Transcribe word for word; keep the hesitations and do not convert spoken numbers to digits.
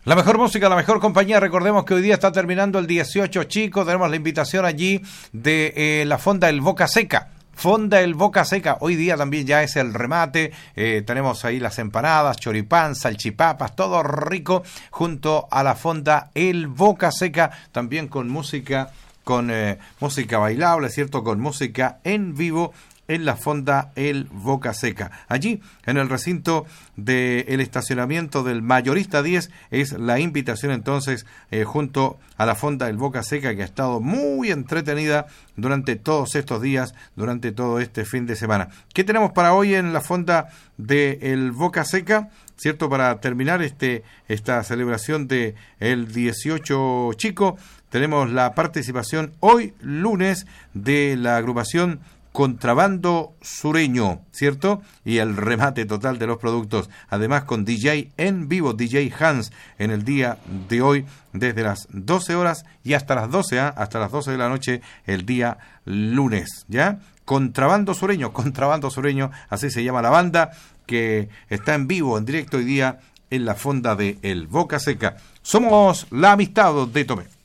La mejor música, la mejor compañía. Recordemos que hoy día está terminando el dieciocho, chicos. Tenemos la invitación allí de eh, la Fonda El Boca Seca. Fonda El Boca Seca, hoy día también ya es el remate, eh, tenemos ahí las empanadas, choripán, salchipapas, todo rico, junto a la Fonda El Boca Seca, también con música, con eh, música bailable, ¿cierto? Con música en vivo en la Fonda El Boca Seca. Allí, en el recinto del estacionamiento del Mayorista diez, es la invitación entonces eh, junto a la Fonda El Boca Seca, que ha estado muy entretenida durante todos estos días, durante todo este fin de semana. ¿Qué tenemos para hoy en la Fonda de El Boca Seca? ¿Cierto? Para terminar este esta celebración de el dieciocho chico, tenemos la participación hoy lunes de la agrupación Contrabando Sureño, ¿cierto? Y el remate total de los productos. Además con D J en vivo, D J Hans, en el día de hoy, desde las doce horas y hasta las doce, ¿eh? hasta las doce de la noche, el día lunes, ¿ya? Contrabando Sureño, Contrabando Sureño, así se llama la banda, que está en vivo, en directo hoy día, en la Fonda de El Boca Seca. Somos la amistad de Tomé.